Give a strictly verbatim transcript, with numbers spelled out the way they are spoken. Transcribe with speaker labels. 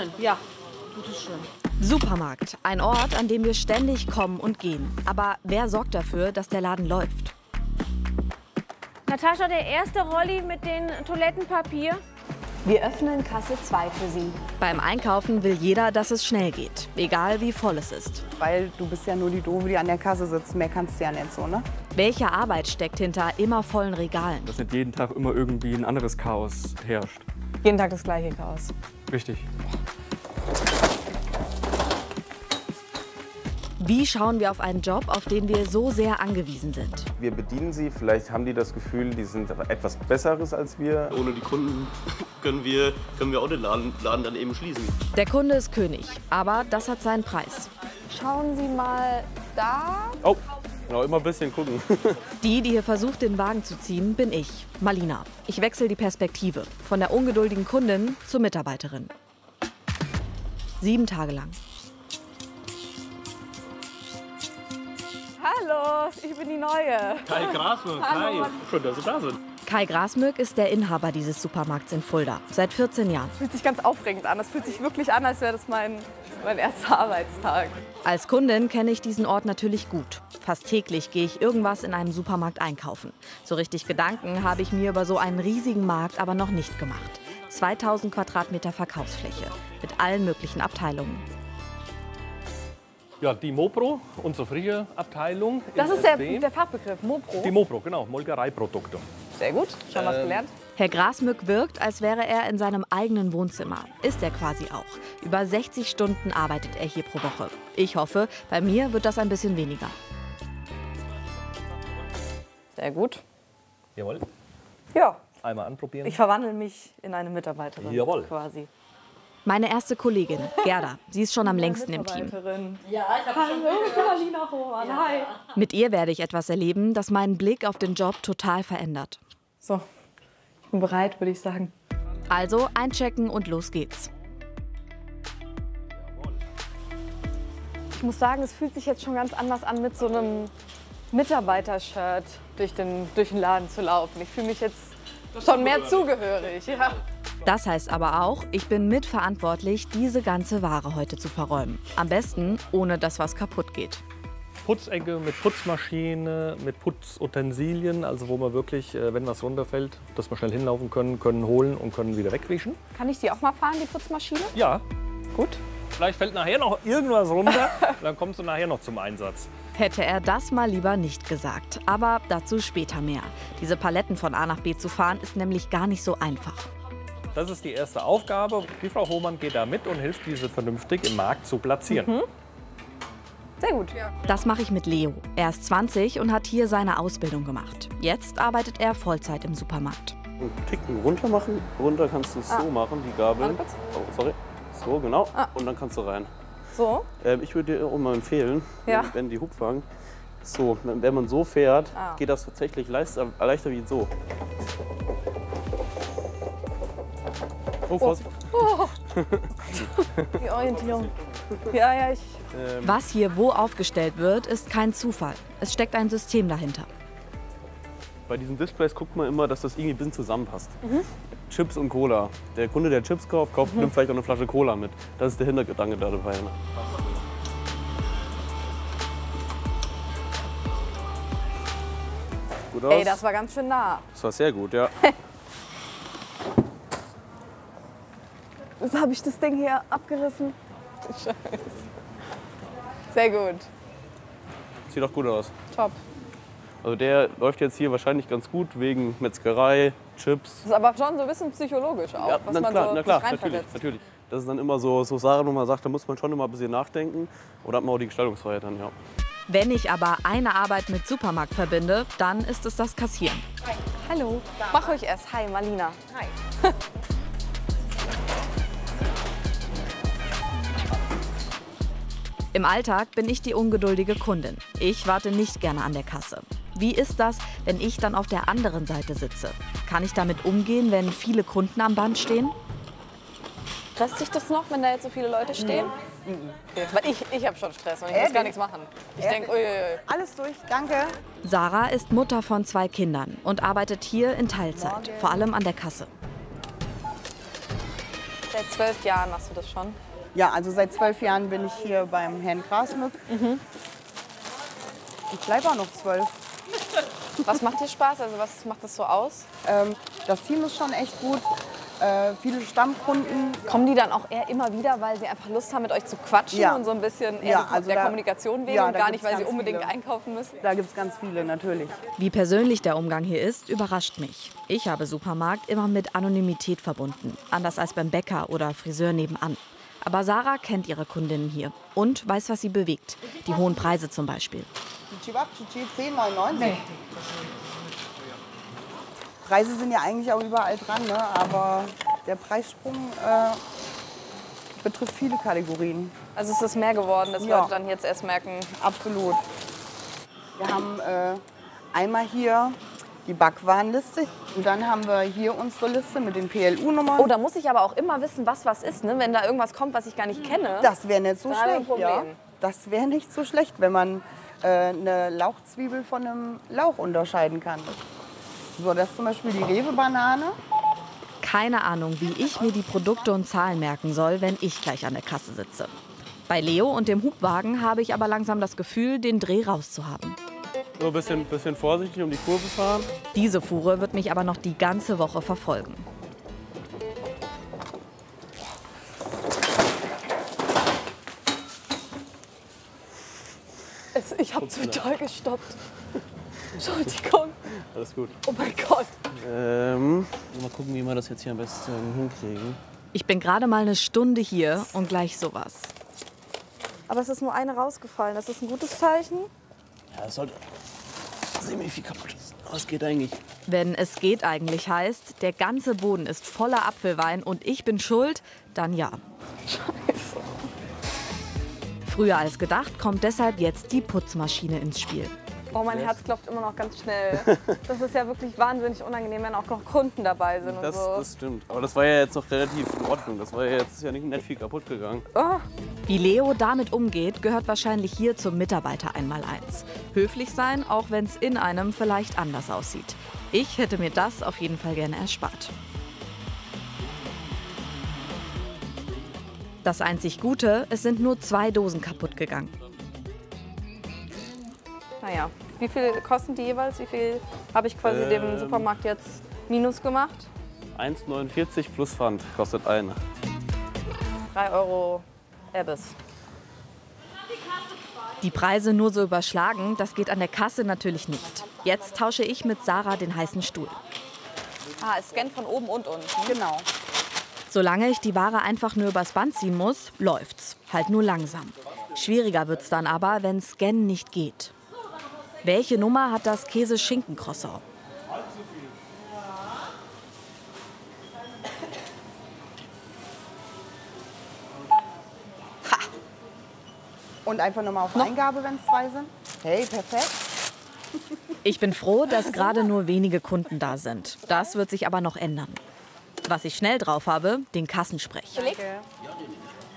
Speaker 1: schön. Ja, bitteschön.
Speaker 2: Supermarkt, ein Ort, an dem wir ständig kommen und gehen. Aber wer sorgt dafür, dass der Laden läuft?
Speaker 1: Natascha, der erste Rolli mit den Toilettenpapier.
Speaker 3: Wir öffnen Kasse zwei für Sie.
Speaker 2: Beim Einkaufen will jeder, dass es schnell geht, egal wie voll es ist.
Speaker 4: Weil du bist ja nur die Doofe, die an der Kasse sitzt. Mehr kannst du ja nicht so, ne?
Speaker 2: Welche Arbeit steckt hinter immer vollen Regalen?
Speaker 5: Dass nicht jeden Tag immer irgendwie ein anderes Chaos herrscht.
Speaker 3: Jeden Tag das gleiche Chaos.
Speaker 5: Richtig.
Speaker 2: Wie schauen wir auf einen Job, auf den wir so sehr angewiesen sind?
Speaker 6: Wir bedienen sie, vielleicht haben die das Gefühl, die sind etwas Besseres als wir.
Speaker 7: Ohne die Kunden können wir, können wir auch den Laden, Laden dann eben schließen.
Speaker 2: Der Kunde ist König, aber das hat seinen Preis.
Speaker 3: Schauen Sie mal da.
Speaker 6: Oh, genau, immer ein bisschen gucken.
Speaker 2: Die, die hier versucht, den Wagen zu ziehen, bin ich, Malina. Ich wechsle die Perspektive von der ungeduldigen Kundin zur Mitarbeiterin. Sieben Tage lang.
Speaker 3: Hallo, ich bin die Neue.
Speaker 7: Kai Grasmück, Kai. Schön, dass Sie da sind.
Speaker 2: Kai Grasmück ist der Inhaber dieses Supermarkts in Fulda, seit vierzehn Jahren.
Speaker 3: Fühlt sich ganz aufregend an. Es fühlt sich wirklich an, als wäre das mein, mein erster Arbeitstag.
Speaker 2: Als Kundin kenne ich diesen Ort natürlich gut. Fast täglich gehe ich irgendwas in einem Supermarkt einkaufen. So richtig Gedanken habe ich mir über so einen riesigen Markt aber noch nicht gemacht. zweitausend Quadratmeter Verkaufsfläche mit allen möglichen Abteilungen.
Speaker 8: Ja, die Mopro, unsere frische Abteilung.
Speaker 3: Das ist der, der Fachbegriff, Mopro.
Speaker 8: Die Mopro, genau, Molkereiprodukte.
Speaker 3: Sehr gut, schon was gelernt.
Speaker 2: Herr Grasmück wirkt, als wäre er in seinem eigenen Wohnzimmer. Ist er quasi auch. Über sechzig Stunden arbeitet er hier pro Woche. Ich hoffe, bei mir wird das ein bisschen weniger.
Speaker 3: Sehr gut.
Speaker 8: Jawohl.
Speaker 3: Ja,
Speaker 8: Einmal anprobieren.
Speaker 3: ich verwandle mich in eine Mitarbeiterin.
Speaker 8: Jawohl.
Speaker 3: Quasi.
Speaker 2: Meine erste Kollegin, Gerda. Sie ist schon am längsten im Team.
Speaker 3: Ja, ich habe schon Hallo, Marlina Hohmann. Ja. Hi.
Speaker 2: Mit ihr werde ich etwas erleben, das meinen Blick auf den Job total verändert.
Speaker 3: So, ich bin bereit, würde ich sagen.
Speaker 2: Also einchecken und los geht's.
Speaker 3: Ich muss sagen, es fühlt sich jetzt schon ganz anders an, mit so einem Mitarbeitershirt durch den, durch den Laden zu laufen. Ich fühle mich jetzt schon mehr zugehörig. Ja.
Speaker 2: Das heißt aber auch, ich bin mitverantwortlich, diese ganze Ware heute zu verräumen. Am besten, ohne dass was kaputt geht.
Speaker 8: Putzecke mit Putzmaschine, mit Putzutensilien, also wo man wirklich, wenn was runterfällt, dass wir schnell hinlaufen können, können holen und können wieder wegwischen.
Speaker 3: Kann ich die auch mal fahren, die Putzmaschine?
Speaker 8: Ja.
Speaker 3: Gut.
Speaker 8: Vielleicht fällt nachher noch irgendwas runter, dann kommst du nachher noch zum Einsatz.
Speaker 2: Hätte er das mal lieber nicht gesagt. Aber dazu später mehr. Diese Paletten von A nach B zu fahren, ist nämlich gar nicht so einfach.
Speaker 8: Das ist die erste Aufgabe. Die Frau Hohmann geht da mit und hilft, diese vernünftig im Markt zu platzieren.
Speaker 3: Mhm. Sehr gut.
Speaker 2: Das mache ich mit Leo. Er ist zwanzig und hat hier seine Ausbildung gemacht. Jetzt arbeitet er Vollzeit im Supermarkt.
Speaker 6: Einen Ticken runter machen. Runter kannst du es
Speaker 3: Ah.
Speaker 6: so machen, die Gabel.
Speaker 3: Warte kurz.
Speaker 6: Oh, sorry. So, genau.
Speaker 3: Ah.
Speaker 6: Und dann kannst du rein.
Speaker 3: So?
Speaker 6: Ähm, ich würde dir auch mal empfehlen,
Speaker 3: Ja.
Speaker 6: wenn, wenn die Hubwagen, so, wenn man so fährt,
Speaker 3: Ah.
Speaker 6: geht das tatsächlich leichter, leichter wie so. Oh, Vorsicht.
Speaker 3: Oh. Die Orientierung. Ja, ja, ich.
Speaker 6: Ähm,
Speaker 2: Was hier wo aufgestellt wird, ist kein Zufall. Es steckt ein System dahinter.
Speaker 6: Bei diesen Displays guckt man immer, dass das irgendwie ein bisschen zusammenpasst.
Speaker 3: Mhm.
Speaker 6: Chips und Cola. Der Kunde, der Chips kauft, kauft
Speaker 3: Mhm.
Speaker 6: nimmt vielleicht auch eine Flasche Cola mit. Das ist der Hintergedanke da dabei. Ne? Gut aus.
Speaker 3: Ey, das war ganz schön nah.
Speaker 6: Das war sehr gut, ja.
Speaker 3: Jetzt habe ich das Ding hier abgerissen. Scheiße. Sehr gut.
Speaker 6: Sieht doch gut aus.
Speaker 3: Top.
Speaker 6: Also der läuft jetzt hier wahrscheinlich ganz gut wegen Metzgerei, Chips.
Speaker 3: Das ist aber schon so ein bisschen psychologisch auch,
Speaker 6: Ja,
Speaker 3: was
Speaker 6: na
Speaker 3: man
Speaker 6: klar,
Speaker 3: so
Speaker 6: na klar,
Speaker 3: sich
Speaker 6: natürlich,
Speaker 3: reinversetzt.
Speaker 6: natürlich. Das ist dann immer so, so Sachen, wo man sagt, da muss man schon immer ein bisschen nachdenken. Oder hat man auch die Gestaltungsfreiheit dann, ja.
Speaker 2: Wenn ich aber eine Arbeit mit Supermarkt verbinde, dann ist es das Kassieren.
Speaker 3: Hi. Hallo. Mach ruhig erst. Hi, Marlina. Hi.
Speaker 2: Im Alltag bin ich die ungeduldige Kundin. Ich warte nicht gerne an der Kasse. Wie ist das, wenn ich dann auf der anderen Seite sitze? Kann ich damit umgehen, wenn viele Kunden am Band stehen?
Speaker 3: Stresst dich das noch, wenn da jetzt so viele Leute stehen? Mhm. Okay. Weil ich, ich habe schon Stress und ich muss gar nichts machen. Ich denke, uiuiui.
Speaker 4: Alles durch, danke.
Speaker 2: Sarah ist Mutter von zwei Kindern und arbeitet hier in Teilzeit, vor allem an der Kasse.
Speaker 3: Seit zwölf Jahren machst du das schon?
Speaker 4: Ja, also seit zwölf Jahren bin ich hier beim Herrn Grasmück.
Speaker 3: Mhm.
Speaker 4: Ich bleibe auch noch zwölf.
Speaker 3: Was macht dir Spaß? Also was macht das so aus?
Speaker 4: Ähm, das Team ist schon echt gut. Äh, viele Stammkunden.
Speaker 3: Kommen die dann auch eher immer wieder, weil sie einfach Lust haben, mit euch zu quatschen
Speaker 4: Ja.
Speaker 3: und so ein bisschen eher
Speaker 4: Ja,
Speaker 3: die-
Speaker 4: also
Speaker 3: der
Speaker 4: da-
Speaker 3: Kommunikation wegen
Speaker 4: ja,
Speaker 3: und
Speaker 4: da
Speaker 3: gar nicht,
Speaker 4: gibt's
Speaker 3: weil sie
Speaker 4: ganz
Speaker 3: unbedingt
Speaker 4: viele.
Speaker 3: einkaufen müssen?
Speaker 4: Da gibt es ganz viele, natürlich.
Speaker 2: Wie persönlich der Umgang hier ist, überrascht mich. Ich habe Supermarkt immer mit Anonymität verbunden, anders als beim Bäcker oder Friseur nebenan. Aber Sarah kennt ihre Kundinnen hier und weiß, was sie bewegt. Die hohen Preise zum Beispiel.
Speaker 4: zehn neunundneunzig. Preise sind ja eigentlich auch überall dran, ne? Aber der Preissprung äh, betrifft viele Kategorien.
Speaker 3: Also es ist mehr geworden, dass
Speaker 4: Ja.
Speaker 3: Leute dann jetzt erst merken,
Speaker 4: Absolut. Wir haben äh, einmal hier die Backwarenliste und dann haben wir hier unsere Liste mit den P L U-Nummern.
Speaker 3: oh, da muss ich aber auch immer wissen, was was ist, ne? Wenn da irgendwas kommt, was ich gar nicht kenne.
Speaker 4: Das wäre nicht so
Speaker 3: Da haben wir ein
Speaker 4: schlecht, ja.
Speaker 3: Problem.
Speaker 4: Das wäre nicht so schlecht, wenn man äh, eine Lauchzwiebel von einem Lauch unterscheiden kann. So, das ist zum Beispiel die Rewe-Banane.
Speaker 2: Keine Ahnung, wie ich mir die Produkte und Zahlen merken soll, wenn ich gleich an der Kasse sitze. Bei Leo und dem Hubwagen habe ich aber langsam das Gefühl, den Dreh rauszuhaben.
Speaker 6: So ein bisschen, bisschen vorsichtig um die Kurve fahren.
Speaker 2: Diese Fuhre wird mich aber noch die ganze Woche verfolgen.
Speaker 3: Es, ich habe total gestoppt. Entschuldigung.
Speaker 6: Alles gut.
Speaker 3: Oh mein Gott.
Speaker 6: Ähm, mal gucken, wie wir das jetzt hier am besten hinkriegen.
Speaker 2: Ich bin gerade mal eine Stunde hier und gleich sowas.
Speaker 3: Aber es ist nur eine rausgefallen. Das ist ein gutes Zeichen.
Speaker 6: Ja, es sollte ziemlich viel kaputt ist. Aber es geht eigentlich.
Speaker 2: Wenn es geht eigentlich heißt, der ganze Boden ist voller Apfelwein und ich bin schuld, dann ja.
Speaker 3: Scheiße.
Speaker 2: Früher als gedacht kommt deshalb jetzt die Putzmaschine ins Spiel.
Speaker 3: Oh, mein Herz klopft immer noch ganz schnell. Das ist ja wirklich wahnsinnig unangenehm, wenn auch noch Kunden dabei sind und
Speaker 6: Das,
Speaker 3: so.
Speaker 6: das stimmt. Aber das war ja jetzt noch relativ in Ordnung. Das war ja jetzt ist ja nicht, nicht viel kaputt gegangen.
Speaker 3: Oh.
Speaker 2: Wie Leo damit umgeht, gehört wahrscheinlich hier zum Mitarbeiter einmaleins. Höflich sein, auch wenn es in einem vielleicht anders aussieht. Ich hätte mir das auf jeden Fall gerne erspart. Das einzig Gute, es sind nur zwei Dosen kaputt gegangen.
Speaker 3: Naja, wie viel kosten die jeweils? Wie viel habe ich quasi dem
Speaker 6: Ähm.
Speaker 3: Supermarkt jetzt minus gemacht?
Speaker 6: eins neunundvierzig plus Pfand kostet eine.
Speaker 3: drei Euro Erbis.
Speaker 2: Die Preise nur so überschlagen, das geht an der Kasse natürlich nicht. Jetzt tausche ich mit Sarah den heißen Stuhl.
Speaker 3: Ah, es scannt von oben und unten.
Speaker 4: Genau.
Speaker 2: Solange ich die Ware einfach nur übers Band ziehen muss, läuft's. Halt nur langsam. Schwieriger wird's dann aber, wenn Scannen nicht geht. Welche Nummer hat das Käse-Schinken-Croissant?
Speaker 4: Und einfach nochmal auf Eingabe, wenn es zwei sind. Hey, perfekt.
Speaker 2: Ich bin froh, dass gerade nur wenige Kunden da sind. Das wird sich aber noch ändern. Was ich schnell drauf habe, den Kassensprech.